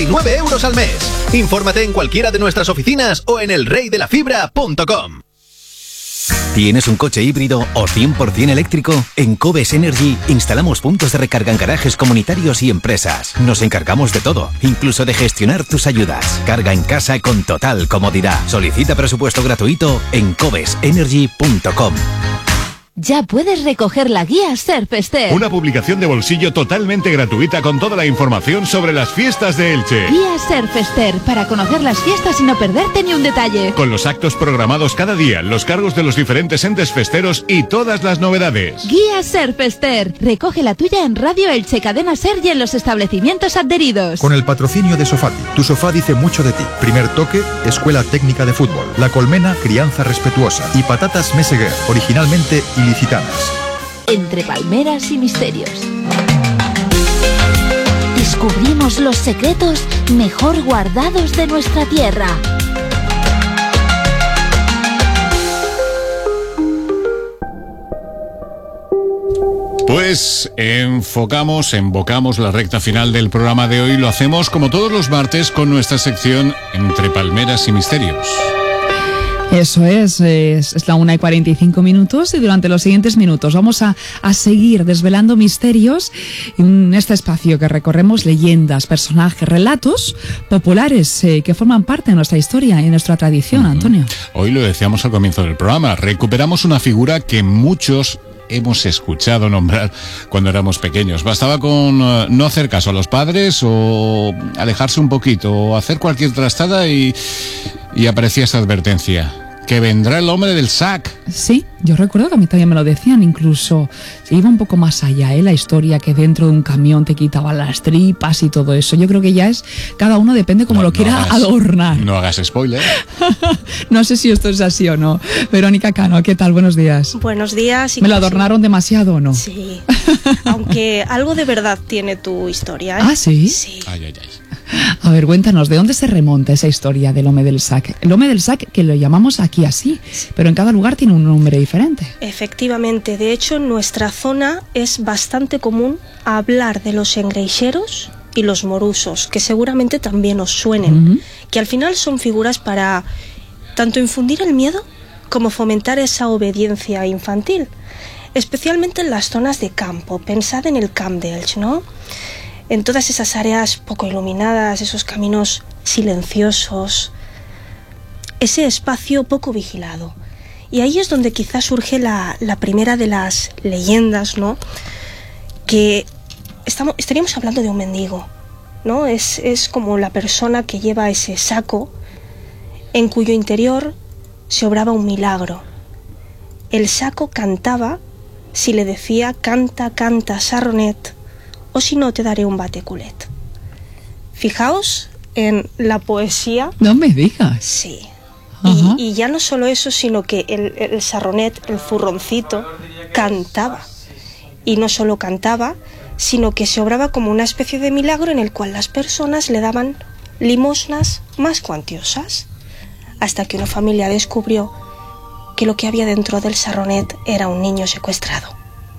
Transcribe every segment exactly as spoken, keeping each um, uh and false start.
nueve euros al mes. Infórmate en cualquiera de nuestras oficinas o en el rey de la fibra punto com. ¿Tienes un coche híbrido o cien por ciento eléctrico? En Cobes Energy instalamos puntos de recarga en garajes comunitarios y empresas. Nos encargamos de todo, incluso de gestionar tus ayudas. Carga en casa con total comodidad. Solicita presupuesto gratuito en cobes energy punto com. Ya puedes recoger la guía Serpester. Una publicación de bolsillo totalmente gratuita con toda la información sobre las fiestas de Elche. Guía Serpester, para conocer las fiestas y no perderte ni un detalle. Con los actos programados cada día, los cargos de los diferentes entes festeros y todas las novedades. Guía Serpester. Recoge la tuya en Radio Elche, Cadena Ser y en los establecimientos adheridos. Con el patrocinio de Sofati. Tu sofá dice mucho de ti. Primer toque, Escuela Técnica de Fútbol. La Colmena, crianza respetuosa. Y Patatas Meseguer, originalmente ilicitanas. Entre palmeras y misterios. Descubrimos los secretos mejor guardados de nuestra tierra. Pues enfocamos, invocamos la recta final del programa de hoy. Lo hacemos como todos los martes con nuestra sección Entre Palmeras y Misterios. Eso es, es, es la una y cuarenta y cinco minutos y durante los siguientes minutos vamos a, a seguir desvelando misterios en este espacio que recorremos leyendas, personajes, relatos populares eh, que forman parte de nuestra historia y de nuestra tradición, uh-huh. Antonio. Hoy lo decíamos al comienzo del programa, recuperamos una figura que muchos hemos escuchado nombrar cuando éramos pequeños. Bastaba con uh, no hacer caso a los padres o alejarse un poquito o hacer cualquier trastada y, y aparecía esta advertencia. Que vendrá el hombre del sac. Sí, yo recuerdo que a mí también me lo decían, incluso se iba un poco más allá, ¿eh? La historia que dentro de un camión te quitaban las tripas y todo eso. Yo creo que ya es, cada uno depende como no, lo no quiera hagas, adornar. No hagas spoiler. No sé si esto es así o no. Verónica Cano, ¿qué tal? Buenos días. Buenos días. Y ¿Me lo adornaron demasiado o no? Sí, aunque algo de verdad tiene tu historia, ¿eh? ¿Ah, sí? Sí. Ay, ay, ay. A ver, cuéntanos, ¿de dónde se remonta esa historia del Home del Sac? El Home del Sac, que lo llamamos aquí así, pero en cada lugar tiene un nombre diferente. Efectivamente, de hecho en nuestra zona es bastante común hablar de los engreixeros y los morusos, que seguramente también os suenen, uh-huh. que al final son figuras para tanto infundir el miedo como fomentar esa obediencia infantil, especialmente en las zonas de campo. Pensad en el Camp de Elche, ¿no? En todas esas áreas poco iluminadas, esos caminos silenciosos, ese espacio poco vigilado. Y ahí es donde quizás surge la, la primera de las leyendas, ¿no? Que estamos, estaríamos hablando de un mendigo, ¿no? Es, es como la persona que lleva ese saco en cuyo interior se obraba un milagro. El saco cantaba si le decía canta, canta, sarronet, o si no te daré un bateculet. Fijaos en la poesía. No me digas. Sí. Y, y ya no solo eso, sino que el, el sarronet, el zurroncito, cantaba. Y no solo cantaba, sino que se obraba como una especie de milagro en el cual las personas le daban limosnas más cuantiosas. Hasta que una familia descubrió que lo que había dentro del sarronet era un niño secuestrado.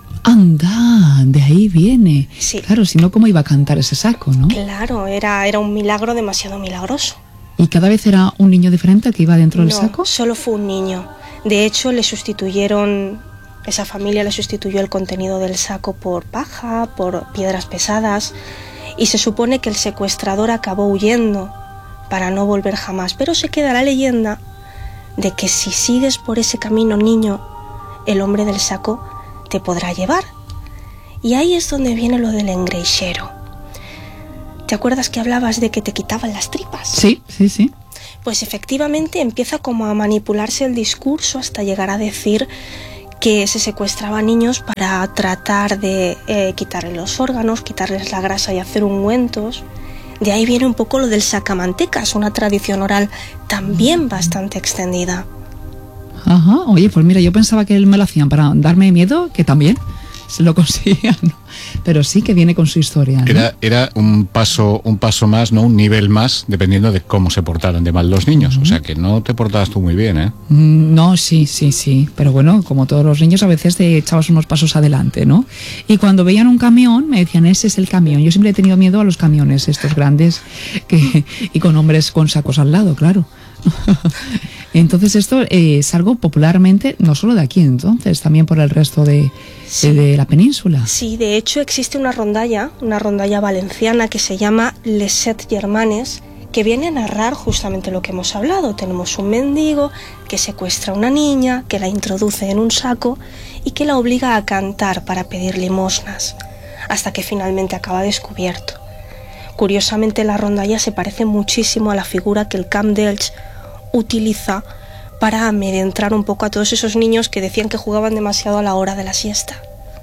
Anda, de ahí viene. Sí. Claro, si no, ¿cómo iba a cantar ese saco, no? Claro, era, era un milagro demasiado milagroso. ¿Y cada vez era un niño diferente el que iba dentro del no, saco? Solo fue un niño. De hecho, le sustituyeron, esa familia le sustituyó el contenido del saco por paja, por piedras pesadas, y se supone que el secuestrador acabó huyendo para no volver jamás. Pero se queda la leyenda de que si sigues por ese camino, niño, el hombre del saco te podrá llevar. Y ahí es donde viene lo del engreixero. ¿Te acuerdas que hablabas de que te quitaban las tripas? Sí, sí, sí. Pues efectivamente empieza como a manipularse el discurso hasta llegar a decir que se secuestraba niños para tratar de eh, quitarles los órganos, quitarles la grasa y hacer ungüentos. De ahí viene un poco lo del sacamantecas, una tradición oral también bastante extendida. Ajá, oye, pues mira, yo pensaba que me lo hacían para darme miedo, que también, se lo conseguían, ¿no? Pero sí que viene con su historia, ¿no? Era, era un paso, un paso más, no un nivel más, dependiendo de cómo se portaran de mal los niños. Uh-huh. O sea que no te portabas tú muy bien, ¿eh? No, sí, sí, sí. Pero bueno, como todos los niños, a veces te echabas unos pasos adelante, ¿no? Y cuando veían un camión, me decían, ese es el camión. Yo siempre he tenido miedo a los camiones, estos grandes, que, y con hombres con sacos al lado, claro. Entonces esto eh, es algo popularmente, no solo de aquí entonces, también por el resto de, sí. de, de la península. Sí, de hecho existe una rondalla, una rondalla valenciana que se llama Les Set Germanes, que viene a narrar justamente lo que hemos hablado. Tenemos un mendigo que secuestra a una niña, que la introduce en un saco y que la obliga a cantar para pedir limosnas, hasta que finalmente acaba descubierto. Curiosamente, la rondalla se parece muchísimo a la figura que el Camp d'Elx utiliza para amedrentar un poco a todos esos niños que decían que jugaban demasiado a la hora de la siesta.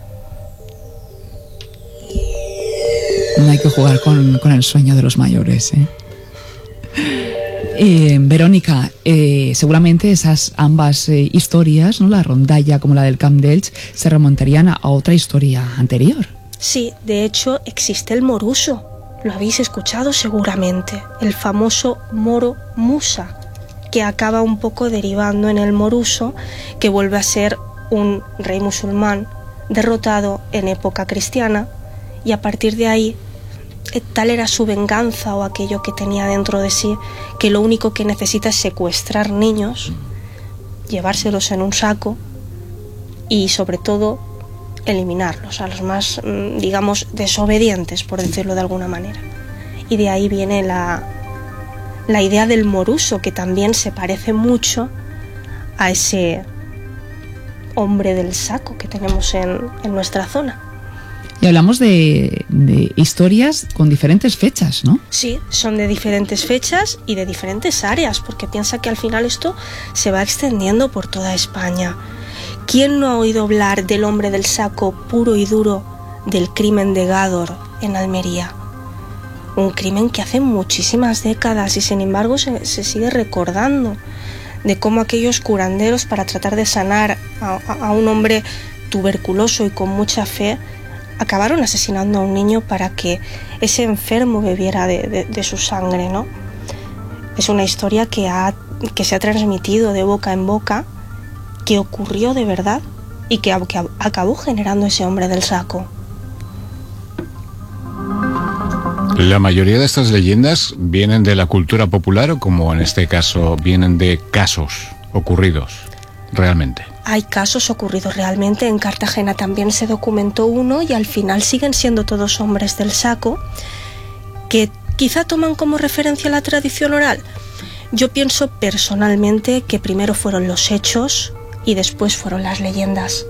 No hay que jugar con, con el sueño de los mayores, ¿eh? Eh, Verónica, eh, seguramente esas ambas eh, historias, ¿no? La rondalla como la del Camp d'Elx, se remontarían a, a otra historia anterior. Sí, de hecho existe el moruso. Lo habéis escuchado seguramente, el famoso moro Musa, que acaba un poco derivando en el moruso, que vuelve a ser un rey musulmán derrotado en época cristiana, y a partir de ahí tal era su venganza o aquello que tenía dentro de sí, que lo único que necesita es secuestrar niños, llevárselos en un saco y sobre todo eliminarlos, a los más, digamos, desobedientes, por decirlo de alguna manera. Y de ahí viene la, la idea del moruso, que también se parece mucho a ese hombre del saco que tenemos en, en nuestra zona. Y hablamos de, de historias con diferentes fechas, ¿no? Sí, son de diferentes fechas y de diferentes áreas, porque piensa que al final esto se va extendiendo por toda España. ¿Quién no ha oído hablar del hombre del saco puro y duro del crimen de Gádor en Almería? Un crimen que hace muchísimas décadas y sin embargo se, se sigue recordando, de cómo aquellos curanderos, para tratar de sanar a, a un hombre tuberculoso y con mucha fe, acabaron asesinando a un niño para que ese enfermo bebiera de, de, de su sangre, ¿no? Es una historia que, ha, que se ha transmitido de boca en boca, que ocurrió de verdad y que, que acabó generando ese hombre del saco. La mayoría de estas leyendas vienen de la cultura popular o, como en este caso, vienen de casos ocurridos realmente. Hay casos ocurridos realmente. En Cartagena también se documentó uno y al final siguen siendo todos hombres del saco que quizá toman como referencia la tradición oral. Yo pienso personalmente que primero fueron los hechos y después fueron las leyendas.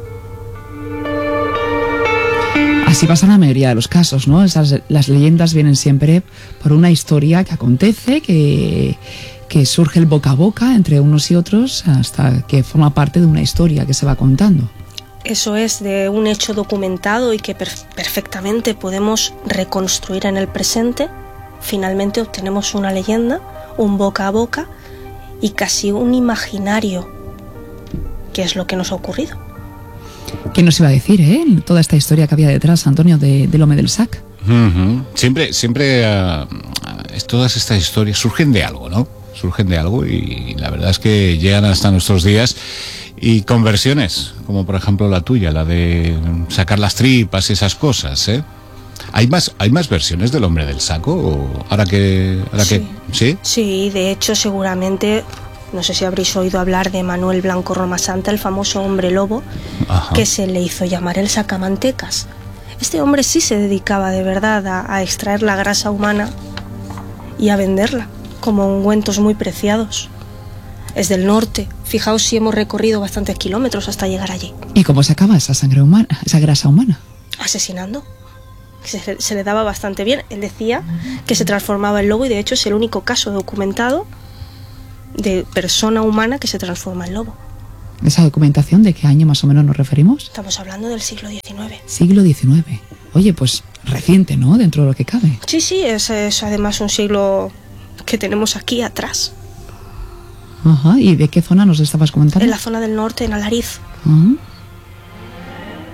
Así pasa en la mayoría de los casos, ¿no? Esas, las leyendas vienen siempre por una historia que acontece, que, que surge el boca a boca entre unos y otros hasta que forma parte de una historia que se va contando. Eso es, de un hecho documentado y que per- perfectamente podemos reconstruir en el presente. Finalmente obtenemos una leyenda, un boca a boca y casi un imaginario, que es lo que nos ha ocurrido. ¿Qué nos iba a decir, eh? Toda esta historia que había detrás, Antonio, de, del hombre del sac. Uh-huh. Siempre, siempre uh, todas estas historias surgen de algo, ¿no? Surgen de algo y la verdad es que llegan hasta nuestros días y con versiones, como por ejemplo la tuya, la de sacar las tripas y esas cosas, ¿eh? ¿Hay más, hay más versiones del hombre del saco? ¿O ahora que, ahora sí. que, ¿sí? Sí, de hecho seguramente... No sé si habréis oído hablar de Manuel Blanco Romasanta, el famoso hombre lobo, Ajá. que se le hizo llamar el sacamantecas. Este hombre sí se dedicaba de verdad a, a extraer la grasa humana y a venderla como ungüentos muy preciados. Es del norte. Fijaos si hemos recorrido bastantes kilómetros hasta llegar allí. ¿Y cómo sacaba esa sangre humana, esa grasa humana? Asesinando. Se, se le daba bastante bien. Él decía que se transformaba en lobo y de hecho es el único caso documentado de persona humana que se transforma en lobo. ¿Esa documentación de qué año más o menos nos referimos? Estamos hablando del siglo diecinueve. Siglo diecinueve. Oye, pues reciente, ¿no? Dentro de lo que cabe. Sí, sí, es, es además un siglo que tenemos aquí atrás. Ajá, ¿y de qué zona nos estabas comentando? En la zona del norte, en Alariz. Uh-huh.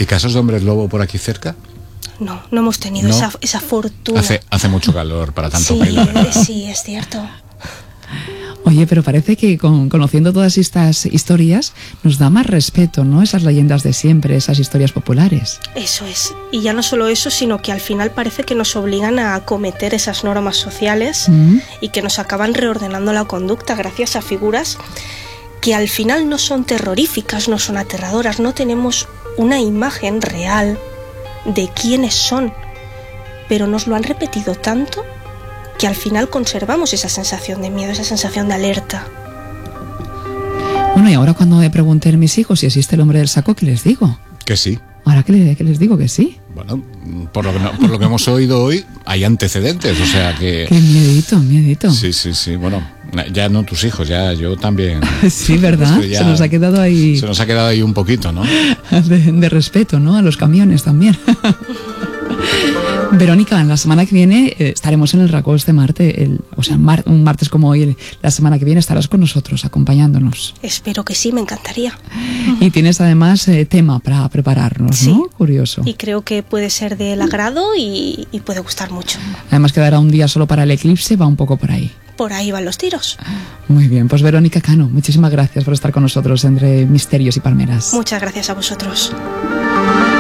¿Y casos de hombres lobo por aquí cerca? No, no hemos tenido ¿No? esa, esa fortuna. Hace, hace mucho calor para tanto sí, pelo, ¿verdad? sí, es cierto. Oye, pero parece que con, conociendo todas estas historias nos da más respeto, ¿no? Esas leyendas de siempre, esas historias populares. Eso es. Y ya no solo eso, sino que al final parece que nos obligan a acometer esas normas sociales Mm. y que nos acaban reordenando la conducta gracias a figuras que al final no son terroríficas, no son aterradoras, no tenemos una imagen real de quiénes son, pero nos lo han repetido tanto que al final conservamos esa sensación de miedo, esa sensación de alerta. Bueno, y ahora cuando me pregunten mis hijos si existe el hombre del saco, ¿qué les digo? Que sí. Ahora que, le, que les digo que sí. Bueno, por lo que, no- por lo que hemos oído hoy, hay antecedentes, o sea que... Qué miedito, miedito. Sí, sí, sí, bueno, ya no tus hijos, ya yo también. Sí, ¿verdad? Es que ya Se nos ha quedado ahí Se nos ha quedado ahí un poquito, ¿no? de, de respeto, ¿no? A los camiones también. Verónica, en la semana que viene eh, estaremos en el Racó este martes, el, o sea, mar- un martes como hoy, el- la semana que viene estarás con nosotros, acompañándonos. Espero que sí, me encantaría. Y tienes además eh, tema para prepararnos, Sí. ¿no? Curioso. Y creo que puede ser del agrado y, y puede gustar mucho. Además quedará un día solo para el eclipse, va un poco por ahí. Por ahí van los tiros. Muy bien, pues Verónica Cano, muchísimas gracias por estar con nosotros entre misterios y palmeras. Muchas gracias a vosotros.